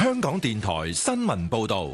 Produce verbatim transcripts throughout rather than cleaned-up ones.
香港電台新聞報道。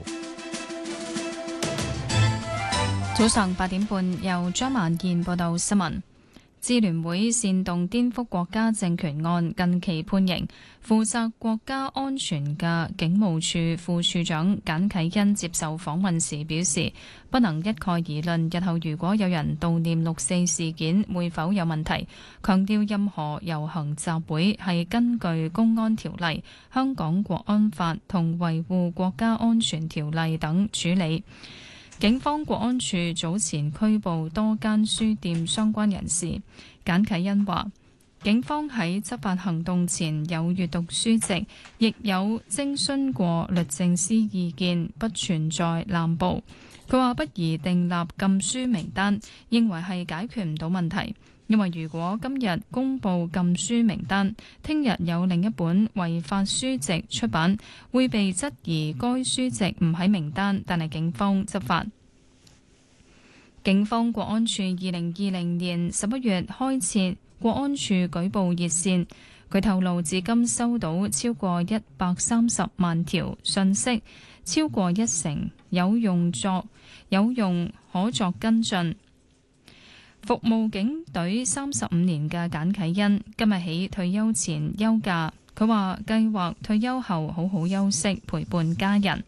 早上八點半，由張萬燕報道新聞。支聯會煽動顛覆國家政權案近期判刑，負責國家安全嘅警務處副處長簡啟恩接受訪問時表示，不能一概而論，日後如果有人悼念六四事件會否有問題，強調任何遊行集會係根據公安條例、香港國安法同維護國家安全條例等處理。警方國安處早前拘捕多間書店相關人士。簡啟恩話，警方喺執法行動前有閱讀書籍，亦有徵詢過律政司意見，不存在濫捕。佢話不宜訂立禁書名單，認為係解決唔到問題，因為如果今日公布禁書名單，聽日有另一本違法書籍出版，會被質疑該書籍唔喺名單，但係警方執法。警方國安處二零二零年十一月開設國安處舉報熱線，佢透露至今收到超過一百三十萬條訊息，超過一成有用作有用可作跟進。服務警隊三十五年嘅簡啟恩今日起退休前休假，佢話計劃退休後好好休息，陪伴家人。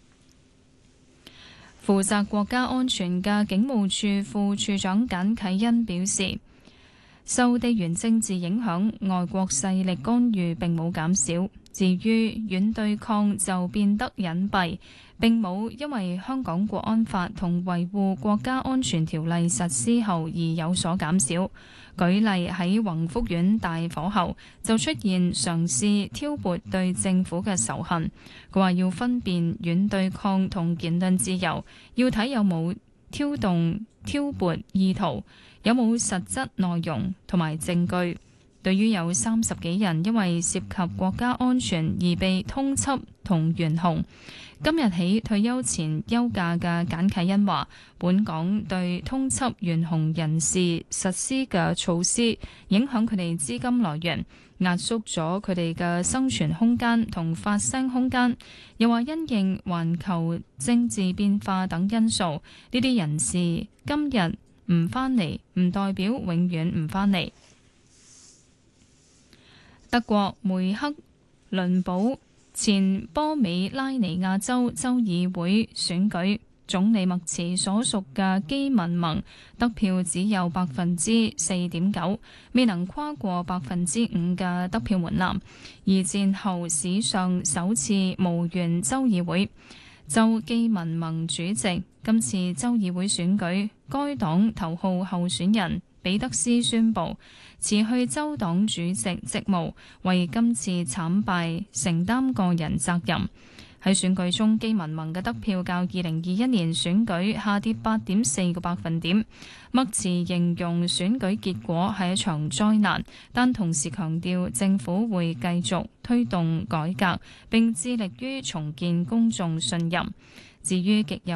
負責國家安全嘅警務處副處長簡啟恩表示，受地緣政治影響，外國勢力干預並冇減少。至於軟對抗就變得隱蔽，並冇因為香港國安法同維護國家安全條例實施後而有所減少。舉例喺宏福苑大火後，就出現嘗試挑撥對政府嘅仇恨。佢話要分辨軟對抗同言論自由，要睇有冇挑動挑撥意圖，有冇實質內容同埋證據。對於有三十幾人因為涉及國家安全而被通緝同懸紅，今日起退休前休假嘅簡啟恩話，本港對通緝懸紅人士實施嘅措施影響佢哋資金來源，壓縮咗佢哋嘅生存空間同發聲空間。又話因應環球政治變化等因素，呢啲人士今日唔返嚟，唔代表永遠唔返嚟。德國梅克倫堡前波美拉尼亞州州議會選舉，總理默茨所屬嘅基民盟得票只有百分之四點九，未能跨過百分之五嘅得票門檻，而戰後史上首次無緣州議會。州基民盟主席今次州議會選舉，該黨頭號候選人彼得斯宣布辭去州黨主席職務，為今次慘敗承擔個人責任。喺選舉中，基民盟嘅得票較二零二一年選舉下跌八點四個百分點。默茨形容選舉結果係一場災難，但同時強調政府會繼續推動改革，並致力於重建公眾信任。至於極右